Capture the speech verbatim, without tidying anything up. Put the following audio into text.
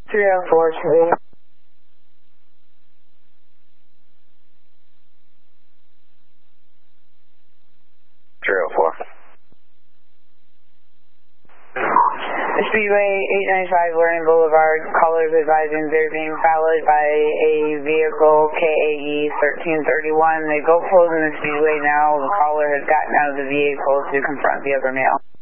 three oh four to be. three oh four. Speedway eight ninety-five, Learning Boulevard. Callers advising they're being followed by a vehicle, K A E thirteen thirty-one. They go closing the speedway now. The caller has gotten out of the vehicle to confront the other male.